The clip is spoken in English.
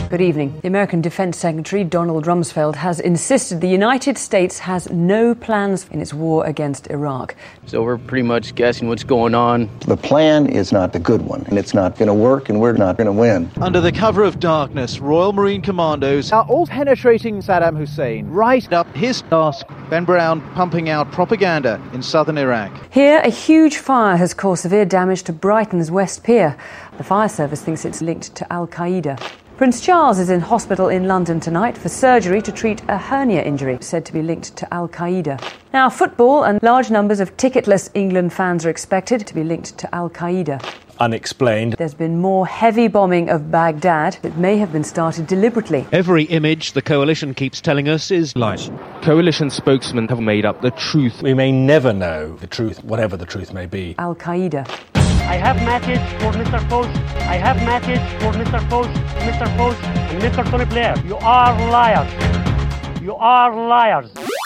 Good evening. The American Defense Secretary, Donald Rumsfeld, has insisted the United States has no plans in its war against Iraq. So we're pretty much guessing what's going on. The plan is not the good one, and it's not going to work, and we're not going to win. Under the cover of darkness, Royal Marine Commandos are all penetrating Saddam Hussein right up his arse. Ben Brown pumping out propaganda in southern Iraq. Here, a huge fire has caused severe damage to Brighton's West Pier. The fire service thinks it's linked to Al-Qaeda. Prince Charles is in hospital in London tonight for surgery to treat a hernia injury said to be linked to Al-Qaeda. Now, football and large numbers of ticketless England fans are expected to be linked to Al-Qaeda. Unexplained. There's been more heavy bombing of Baghdad that may have been started deliberately. Every image the coalition keeps telling us is lies. Coalition spokesmen have made up the truth. We may never know the truth, whatever the truth may be. Al-Qaeda. I have message for Mr. Post. I have message for Mr. Post, and Mr. Tony Blair. You are liars. You are liars.